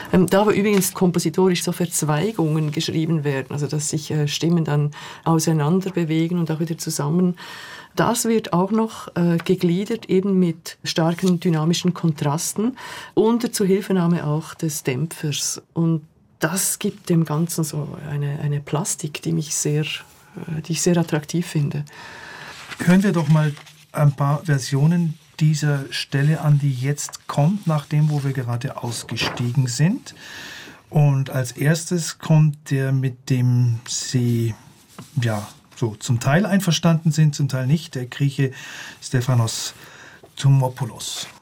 Da wo übrigens kompositorisch so Verzweigungen geschrieben werden, also dass sich Stimmen dann auseinander bewegen und auch wieder zusammen, das wird auch noch gegliedert eben mit starken dynamischen Kontrasten unter Zuhilfenahme auch des Dämpfers. Und das gibt dem Ganzen so eine Plastik, die ich sehr attraktiv finde. Hören wir doch mal ein paar Versionen dieser Stelle an, die jetzt kommt, nach dem, wo wir gerade ausgestiegen sind. Und als erstes kommt der, mit dem Sie so zum Teil einverstanden sind, zum Teil nicht, der Grieche Stefanos Thumopoulos.